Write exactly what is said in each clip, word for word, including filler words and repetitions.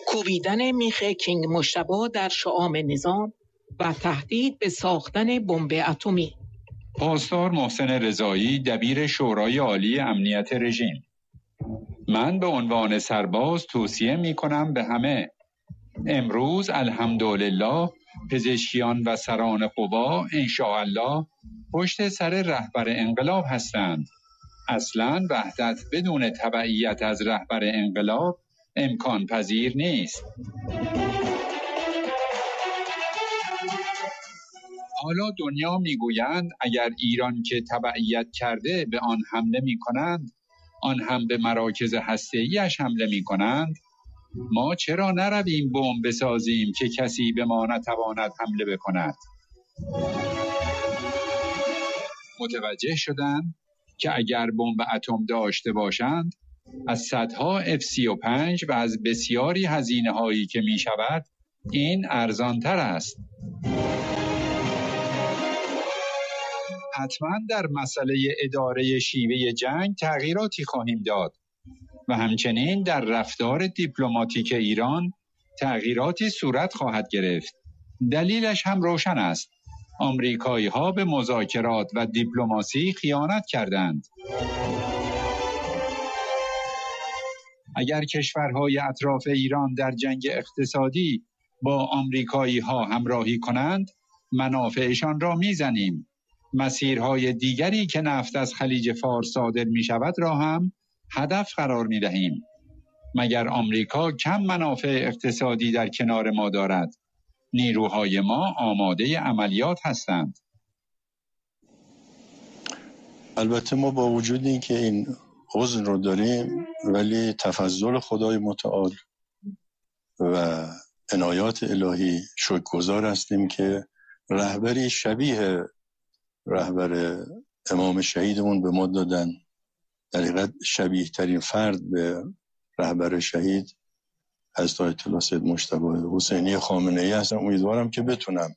کوبیدن میخ کینگ مجتبی در شعام نظام و تهدید به ساختن بمب اتمی. پاسدار محسن رضایی، دبیر شورای عالی امنیت رژیم: من به عنوان سرباز توصیه می کنم به همه: امروز الحمدلله پزشکیان و سران قوا انشاءالله پشت سر رهبر انقلاب هستند. اصلاً وحدت بدون تبعیت از رهبر انقلاب امکان پذیر نیست. حالا دنیا میگویند اگر ایران که تبعیت کرده به آن حمله می کنند، آن هم به مراکز هسته‌ایش حمله می کنند. ما چرا نرویم بمب بسازیم که کسی به ما نتواند حمله بکند؟ متوجه شدند که اگر بمب اتم داشته باشند، از صدها اف سی و پنج و از بسیاری هزینه هایی که می شود این ارزانتر است. حتما در مسئله اداره شیوه جنگ تغییراتی خواهیم داد و همچنین در رفتار دیپلماتیک ایران تغییراتی صورت خواهد گرفت. دلیلش هم روشن است. آمریکایی ها به مذاکرات و دیپلماسی خیانت کردند. اگر کشورهای اطراف ایران در جنگ اقتصادی با آمریکایی ها همراهی کنند، منافعشان را میزنیم. مسیرهای دیگری که نفت از خلیج فارس صادر می شود را هم هدف قرار می دهیم. مگر آمریکا کم منافع اقتصادی در کنار ما دارد؟ نیروهای ما آماده عملیات هستند. البته ما با وجود این که این حزن رو داریم، ولی تفضل خدای متعال و عنایات الهی شکرگزار هستیم که رهبری شبیه رهبر امام شهیدمون به ما دادن. در حقیقت شبیه ترین فرد به رهبر شهید حضرت آیت الله سید مجتبی حسینی خامنه‌ای هستم. امیدوارم که بتونم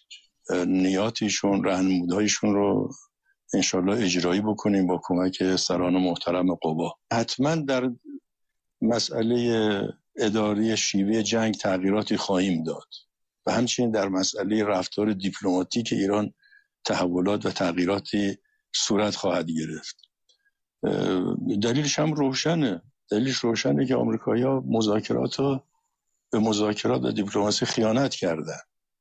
نیاتیشون، راهنمودهایشون رو انشالله اجرایی بکنیم با کمک سران محترم قوا. حتما در مسئله اداری شیوه جنگ تغییراتی خواهیم داد و همچنین در مسئله رفتار دیپلماتیک ایران تحولات و تغییراتی صورت خواهد گرفت. دلیلش هم روشنه. دلیلش روشنه که آمریکایی‌ها مذاکرات رو به مذاکرات و دیپلماسی خیانت کردن.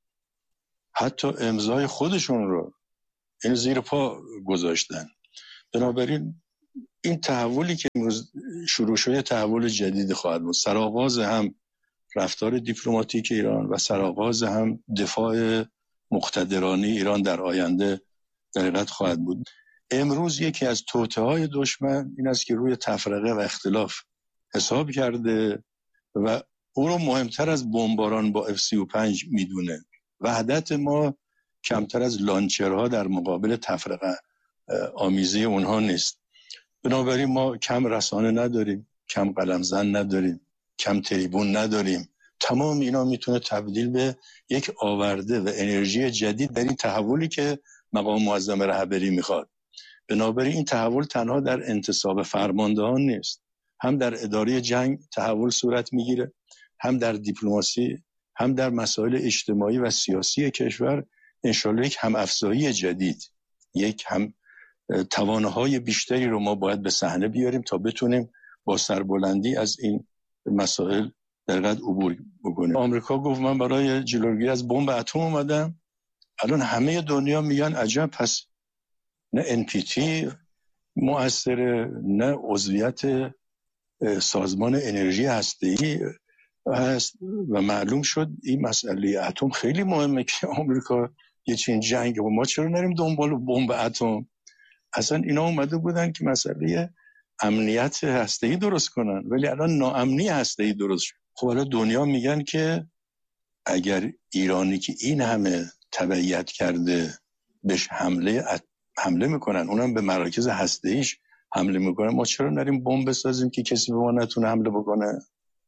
حتی امضای خودشون رو این زیر پا گذاشتن. بنابراین این تحولی که امروز شروع شده تحول جدید خواهد بود. سرآغاز هم رفتار دیپلماتیک ایران و سرآغاز هم دفاع مقتدرانه ایران در آینده در حقیقت خواهد بود. امروز یکی از توطئه‌های دشمن این است که روی تفرقه و اختلاف حساب کرده و او رو مهمتر از بمباران با اف سی و پنج میدونه. وحدت ما کمتر از لانچرها در مقابل تفرقه آمیزی اونها نیست. بنابراین ما کم رسانه نداریم، کم قلمزن نداریم، کم تریبون نداریم. تمام اینا میتونه تبدیل به یک آورده و انرژی جدید در این تحولی که مقام معظم رهبری میخواد. بنابراین این تحول تنها در انتصاب فرماندهان نیست، هم در اداره جنگ تحول صورت میگیره، هم در دیپلماسی، هم در مسائل اجتماعی و سیاسی کشور انشالله یک هم افزایی جدید، یک هم توانایی بیشتری رو ما باید به صحنه بیاریم تا بتونیم با سربلندی از این مسائل در قد عبور بکنیم. آمریکا گفت من برای جلوگیری از بمب اتم اومدم. الان همه دنیا میگن عجب، پس نه ان پی تی مؤثره، نه عضویت سازمان انرژی هسته‌ای هست و معلوم شد این مسئله اتم خیلی مهمه که آمریکا یه چین جنگ و ما چرا نریم دنبال بمب اتم. اصلا اینا اومده بودن که مسئله امنیت هسته‌ای درست کنن، ولی الان ناامنی هسته‌ای درست شد. خب الان دنیا میگن که اگر ایرانی که این همه تبعیت کرده بهش حمله حمله میکنن، اونم به مراکز هسته‌ایش حمله میکنن، ما چرا نریم بمب بسازیم که کسی به ما نتونه حمله بکنه؟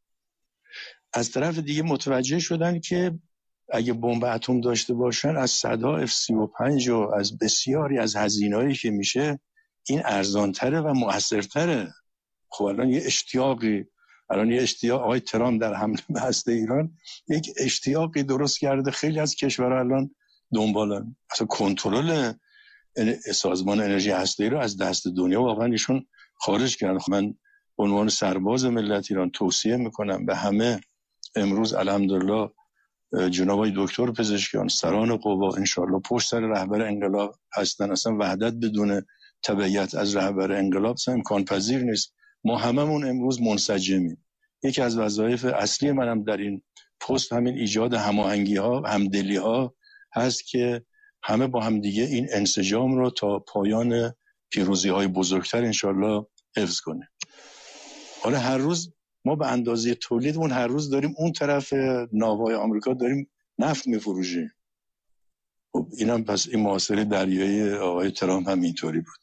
از طرف دیگه متوجه شدن که اگه بمب اتم داشته باشن از صدها اف سی و پنج و از بسیاری از هزینه‌ای که میشه این ارزانتره و مؤثرتره. خب الان یه اشتیاقی الان یه اشتیاق، آقای ترامپ در حمله به هسته ایران یک اشتیاقی درست کرده، خیلی از کشورها الان دنبالن. اصلا کنترل سازمان انرژی هسته‌ای رو از دست دنیا واقعا ایشون خارج کردن. من به عنوان سرباز ملت ایران توصیه میکنم به همه، امروز الحمدلله جناب آقای دکتر پزشکیان، سران قوا انشالله پشت سر رهبر انقلاب هستن. اصلا وحدت بدون تبعیت از رهبر انقلاب اصلا امکان پذیر نیست. ما هممون امروز منسجمیم. یکی از وظایف اصلی منم در این پست همین ایجاد هماهنگی ها، همدلی ها هست که همه با هم دیگه این انسجام رو تا پایان پیروزی های بزرگتر انشالله حفظ کنیم. آره هر روز ما به اندازه تولیدمون هر روز داریم اون طرف ناوهای آمریکا داریم نفت میفروشیم. خب اینم پس این محاصره دریایی آقای ترامپ هم اینطوری بود.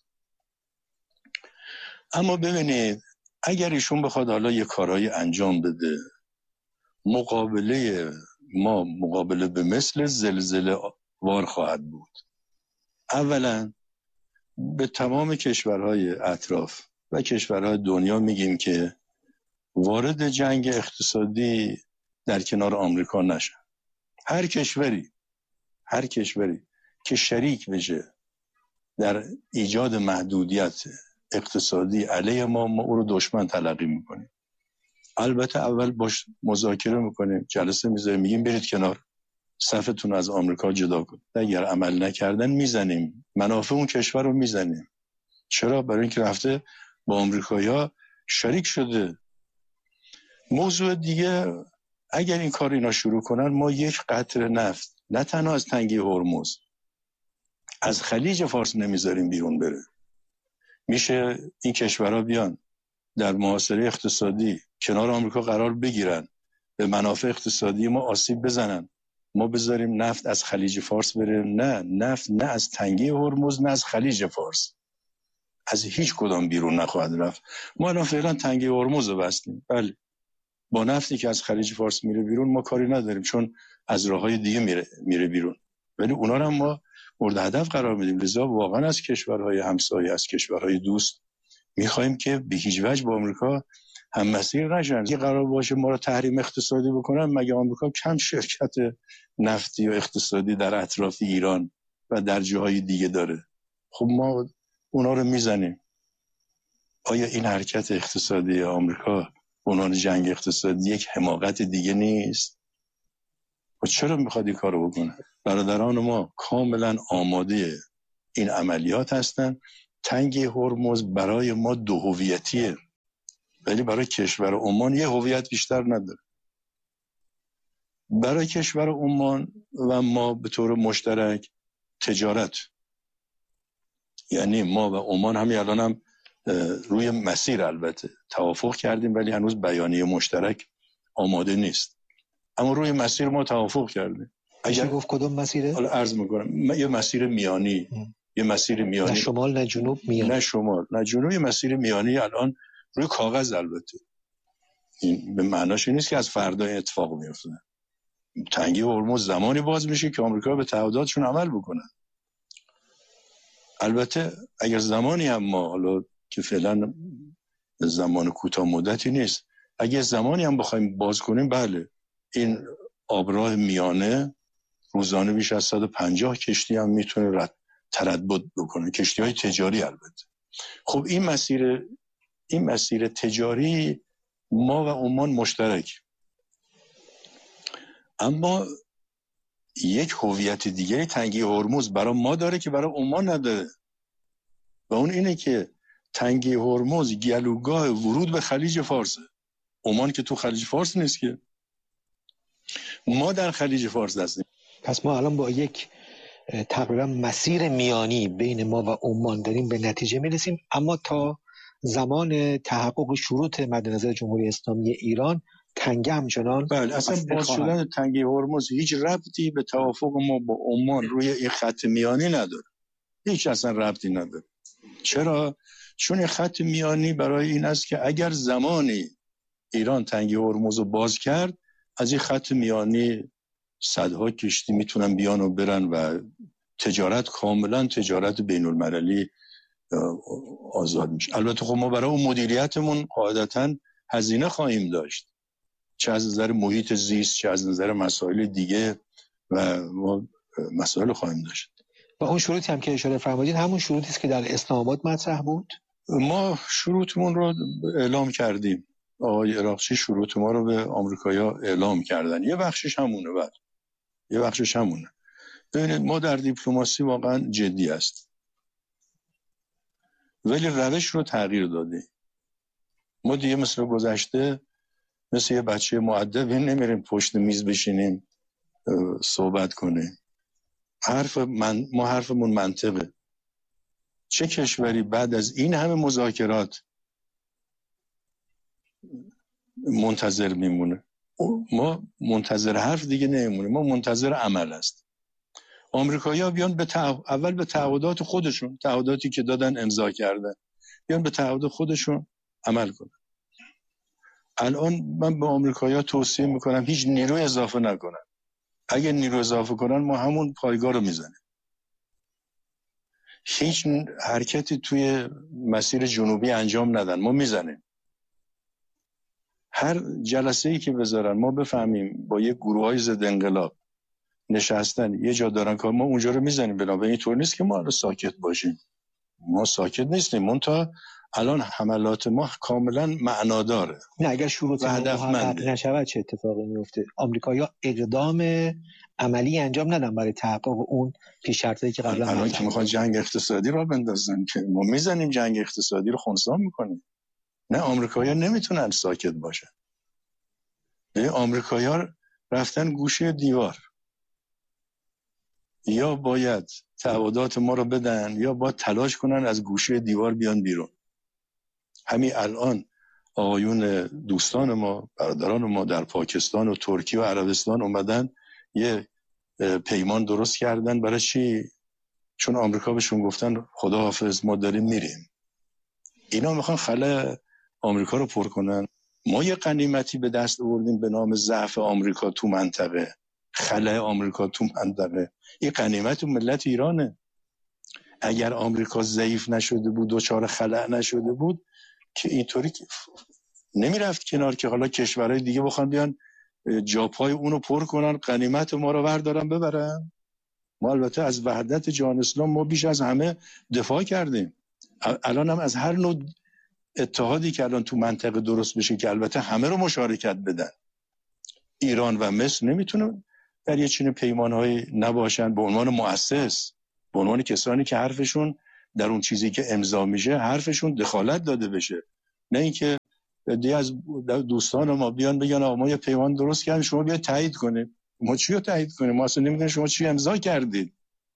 اما ببینید اگر ایشون بخواد حالا یه کارهای انجام بده، مقابله ما مقابله به مثل زلزله وار خواهد بود. اولا به تمام کشورهای اطراف و کشورهای دنیا میگیم که وارد جنگ اقتصادی در کنار آمریکا نشن. هر کشوری هر کشوری که شریک بشه در ایجاد محدودیت اقتصادی علیه ما، ما او رو دشمن تلقی میکنیم. البته اول باش مذاکره میکنیم، جلسه میذاریم، میگیم برید کنار، صفتون از آمریکا جدا کن. اگر عمل نکردن میزنیم، منافع اون کشور رو میزنیم. چرا؟ برای اینکه رفته با آمریکایی‌ها شریک شده. موضوع دیگه، اگر این کار اینا شروع کنن، ما یک قطره نفت نه تنها از تنگه هرمز، از خلیج فارس نمیذاریم بیرون بره. میشه این کشورها بیان در محاصره اقتصادی کنار آمریکا قرار بگیرن، به منافع اقتصادی ما آسیب بزنن، ما بذاریم نفت از خلیج فارس بره؟ نه، نفت نه از تنگه هرمز نه از خلیج فارس، از هیچ کدام بیرون نخواهد رفت. ما الان فعلا تنگه هرمز رو بستیم، بله، با نفتی که از خلیج فارس میره بیرون ما کاری نداریم چون از راههای دیگه میره میره بیرون، ولی اونا رو هم ما مورد هدف قرار میدیم. لذا واقعا از کشورهای همسایه، از کشورهای دوست میخوایم که به هیچ وجه با آمریکا هم مسیر نشن. یه قرار باشه ما رو تحریم اقتصادی بکنن، مگه آمریکا کم شرکت نفتی و اقتصادی در اطراف ایران و در جاهای دیگه داره؟ خب ما اونا رو میزنیم. آیا این حرکت اقتصادی آمریکا عنوان جنگ اقتصادی یک حماقت دیگه نیست؟ و چرا میخواد این کارو بکنه؟ برادران ما کاملا آماده این عملیات هستن. تنگه هرمز برای ما دو هویتیه، ولی برای کشور عمان یه هویت بیشتر نداره. برای کشور عمان و ما به طور مشترک تجارت، یعنی ما و عمان همین الان هم روی مسیر البته توافق کردیم، ولی هنوز بیانیه مشترک آماده نیست، اما روی مسیر ما توافق کردیم. اگر گفت کدوم مسیره؟ حالا عرض میکنم یه مسیر میانی ام. یه مسیر میانی، نه شمال نه جنوب، میانی. نه شمال نه جنوب، یه مسیر میانی الان روی کاغذ. البته این به معناش نیست که از فردا اتفاق میفته. تنگه هرمز زمانی باز میشه که آمریکا به تعهداتشون عمل بکنن. البته اگر زمانی هم ما، حالا که فعلا زمان کوتاه مدتی نیست، اگر زمانی هم بخوایم باز کنیم، بله، این آبراه میانه روزانه بیش از صد و پنجاه کشتی هم میتونه رد تردد بکنه، کشتی های تجاری. البته خب این مسیر این مسیر تجاری ما و عمان مشترک، اما یک هویت دیگه تنگه هرمز برای ما داره که برای عمان نداره، و اون اینه که تنگه هرمز گلوگاه ورود به خلیج فارسه. عمان که تو خلیج فارس نیست، که ما در خلیج فارس هستیم. پس ما الان با یک تقریبا مسیر میانی بین ما و عمان داریم به نتیجه میرسیم، اما تا زمان تحقق شروط مد نظر جمهوری اسلامی ایران تنگه همچنان. بله، اصلا باز شدن تنگه هرمز هیچ ربطی به توافق ما با عمان روی این خط میانی نداره، هیچ اصلا ربطی نداره. چرا؟ چون این خط میانی برای این است که اگر زمانی ایران تنگه هرمز رو باز کرد، از این خط میانی صدها کشتی میتونن بیان و برن و تجارت کاملا تجارت بین المللی آزاد میشه. البته خب ما برای اون مدیریتمون قاعدتاً هزینه خواهیم داشت، چه از نظر محیط زیست، چه از نظر مسائل دیگه، و ما مسائل خواهیم داشت. و اون شروطی هم که اشاره فرمودید همون شروطی است که در اسلام آباد مطرح بود؟ ما شروطمون رو اعلام کردیم. آقای عراقچی شروط ما رو به آمریکایی‌ها اعلام کردن. یه بخشش همونه، بعد یه بخشش همونه. ببینید ما در دیپلماسی واقعا جدی است، ولی روش رو تغییر دادیم. ما دیگه مثل گذشته مثل یه بچه مؤدب نمیریم پشت میز بشینیم صحبت کنیم. حرف من ما حرفمون منطقه. چه کشوری بعد از این همه مذاکرات منتظر میمونه؟ ما منتظر حرف دیگه نمیمونه، ما منتظر عمل است. آمریکایی‌ها بیان به تعهد، اول به تعهدات خودشون، تعهداتی که دادن امضا کردن، بیان به تعهد خودشون عمل کنن. الان من به آمریکایی‌ها توصیه میکنم هیچ نیرو اضافه نکنن. اگه نیرو اضافه کنن ما همون پایگاه رو میزنیم. هیچ حرکتی توی مسیر جنوبی انجام ندن، ما میزنیم. هر جلسه‌ای که بذارن ما بفهمیم با یه گروه‌های ضد انقلاب نشستن یه جا دارن که ما اونجا رو میزنیم. بنابراین اینطور نیست که ما الان ساکت باشیم. ما ساکت نیستیم، منتها الان حملات ما کاملا معناداره. نه اگر شروط محقق نشود چه اتفاقی میفته؟ آمریکایی‌ها اقدام عملی انجام ندن برای تحقق اون پیش شرطی که قبلا الان که میخوان جنگ اقتصادی را بندازن که ما میزنیم جنگ اقتصادی رو خنثی میکنیم. نه آمریکایی‌ها نمیتونن ساکت باشن. یعنی آمریکایی‌ها رفتن گوشه دیوار. یا باید تعهدات ما رو بدن یا باید تلاش کنن از گوشه دیوار بیان بیرون. همین الان آقایون دوستان ما، برادران ما در پاکستان و ترکیه و عربستان اومدن یه پیمان درست کردن. برای چی؟ چون آمریکا بهشون گفتن خداحافظ ما داریم میریم. اینا میخوان خلا آمریکا رو پر کنن. ما یه غنیمتی به دست آوردیم به نام ضعف آمریکا تو منطقه، خلا آمریکا تو منطقه. این غنیمت ملت ایرانه. اگر آمریکا ضعیف نشده بود، دچار خلا نشده بود که اینطوری نمیرفت کنار که حالا کشورهای دیگه بخوان بیان جاپای اونو پر کنن، غنیمت ما رو بردارن ببرن. ما البته از وحدت جهان اسلام ما بیش از همه دفاع کردیم. الان هم از هر نوع اتحادی که الان تو منطقه درست بشه که البته همه رو مشارکت بدن. ایران و مصر نمیتونن در یه چنین پیمان‌های نباشن به عنوان مؤسس، به عنوان کسانی که حرفشون در اون چیزی که امضا میشه حرفشون دخالت داده بشه. نه اینکه دی از دوستان ما بیان بگن آقا ما یه پیمان درست کردیم شما بیا تایید کنید. ما چی رو تایید کنیم؟ ما اصلا نمیدونیم شما چی امضا کردید.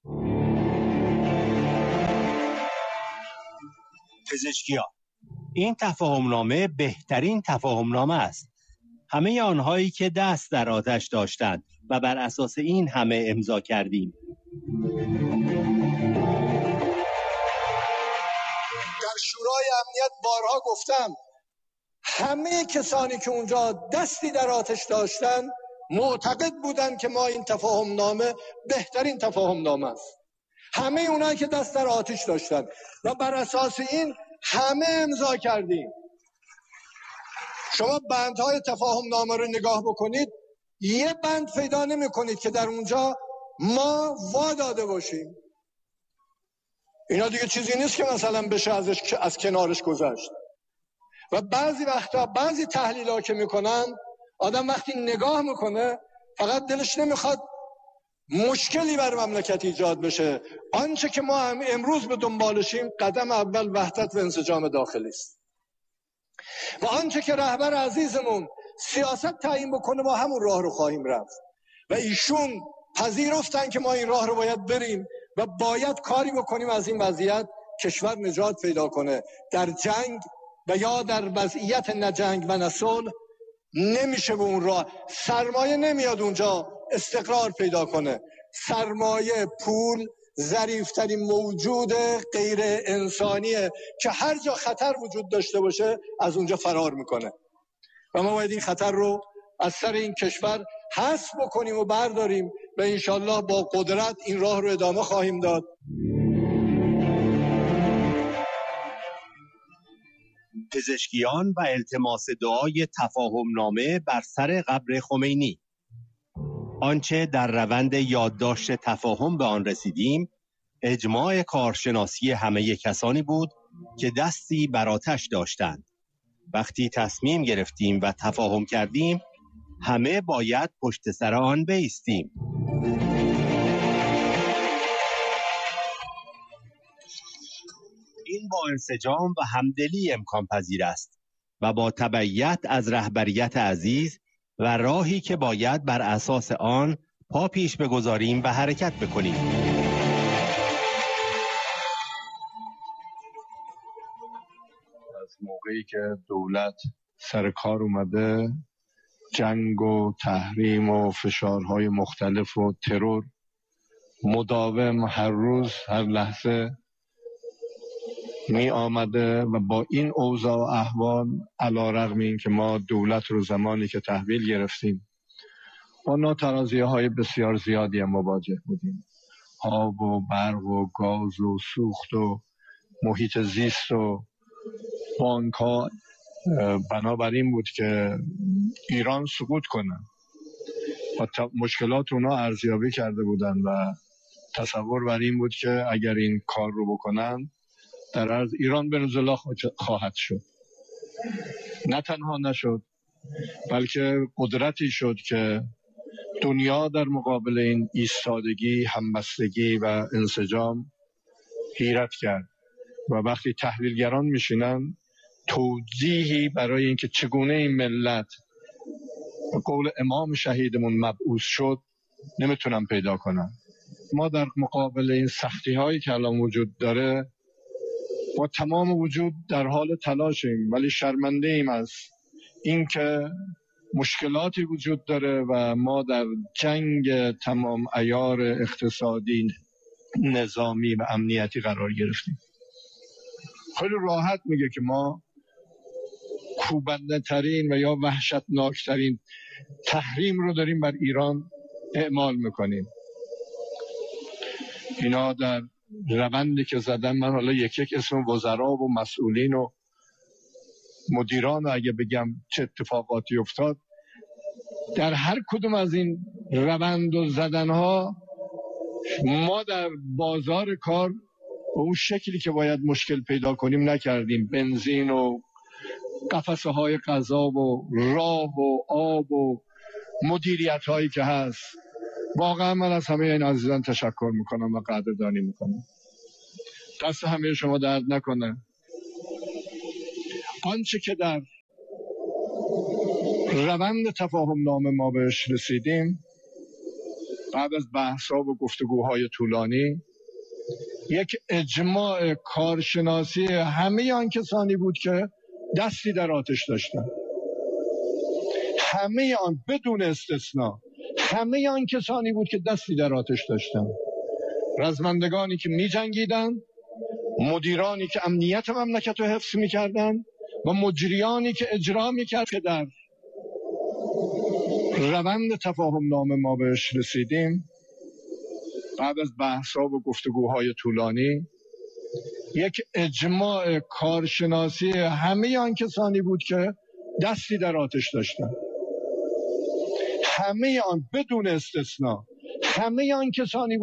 پزشکی‌ها این تفاهمنامه بهترین تفاهمنامه است. همه آنهایی که دست در آتش داشتند و بر اساس این همه امضا کردیم. در شورای امنیت بارها گفتم همه کسانی که اونجا دستی در آتش داشتن معتقد بودند که ما این تفاهمنامه بهترین تفاهمنامه است. همه اونایی که دست در آتش داشتن و بر اساس این همه امضا کردیم. شما بندهای تفاهمنامه رو نگاه بکنید، یه بند پیدا نمی کنید که در اونجا ما وا داده باشیم. اینا دیگه چیزی نیست که مثلا بشه ازش از کنارش گذشت. و بعضی وقتا بعضی تحلیل‌ها که میکنن آدم وقتی نگاه میکنه فقط دلش نمیخواد مشکلی بر مملکت ایجاد بشه. آنچه که ما هم امروز به دنبالشیم قدم اول وحدت و انسجام داخلی است و آنچه که رهبر عزیزمون سیاست تعیین بکنه ما همون راه رو خواهیم رفت و ایشون پذیرفتن که ما این راه رو باید بریم و باید کاری بکنیم از این وضعیت کشور نجات پیدا کنه. در جنگ و یا در وضعیت نه جنگ و نه صلح نمیشه به اون راه. سرمایه نمیاد اونجا استقرار پیدا کنه. سرمایه پول ظریفترین موجود غیر انسانیه که هر جا خطر وجود داشته باشه از اونجا فرار میکنه و ما باید این خطر رو از سر این کشور حذف بکنیم و برداریم و انشالله با قدرت این راه رو ادامه خواهیم داد. پزشکیان و التماس دعای تفاهمنامه بر سر قبر خمینی. آنچه در روند یادداشت تفاهم به آن رسیدیم، اجماع کارشناسی همه کسانی بود که دستی بر آتش داشتند. وقتی تصمیم گرفتیم و تفاهم کردیم، همه باید پشت سر آن بایستیم. این با انسجام و همدلی امکان پذیر است و با تبعیت از رهبریت عزیز و راهی که باید بر اساس آن پا پیش بگذاریم و حرکت بکنیم. از موقعی که دولت سر کار اومده، جنگ و تحریم و فشارهای مختلف و ترور مداوم هر روز هر لحظه می آمده و با این اوضاع و احوال علیرغم این که ما دولت رو زمانی که تحویل گرفتیم با ناترازیه های بسیار زیادی هم مواجه بودیم. آب و برق و گاز و سوخت و محیط زیست و بانک ها بنابراین بود که ایران سقوط کنه و مشکلات اونا ارزیابی کرده بودن و تصور بر این بود که اگر این کار رو بکنن در عرض ایران به نزولا خواهد شد. نه تنها نشد، بلکه قدرتی شد که دنیا در مقابل این ایستادگی، همبستگی و انسجام حیرت کرد و وقتی تحلیلگران میشینن توضیحی برای اینکه چگونه این ملت به قول امام شهیدمون مبعوث شد نمیتونن پیدا کنن. ما در مقابل این سختی هایی که الان وجود داره با تمام وجود در حال تلاشیم، ولی شرمنده ایم از اینکه مشکلاتی وجود داره و ما در جنگ تمام عیار اقتصادی، نظامی و امنیتی قرار گرفتیم. خیلی راحت میگه که ما کوبنده ترین و یا وحشتناک ترین تحریم رو داریم بر ایران اعمال میکنیم. اینا در روندی که زدن، من حالا یک یک اسم وزرا و مسئولین و مدیران اگه بگم چه اتفاقاتی افتاد، در هر کدوم از این روند و زدنها ما در بازار کار به اون شکلی که باید مشکل پیدا کنیم نکردیم. بنزین و قفسه های غذا و راه و آب و مدیریت هایی که هست، واقعا من از همه این عزیزان تشکر میکنم و قدردانی میکنم. دست همه شما درد نکنه. آنچه که در روند تفاهم نامه ما بهش رسیدیم بعد از بحث‌ها و گفتگوهای طولانی یک اجماع کارشناسی همه آن کسانی بود که دستی در آتش داشتن. همه آن بدون استثناء، همه آن کسانی بود که دستی در آتش داشتن. رزمندگانی که می جنگیدن، مدیرانی که امنیت مملکت رو حفظ می کردن و مجریانی که اجرا می کرد. که در روند تفاهم نامه ما بهش رسیدیم بعد از بحث‌ها و گفتگوهای طولانی یک اجماع کارشناسی همه آن کسانی بود که دستی در آتش داشتن. همه آن بدون استثناء، همه آن کسانی بود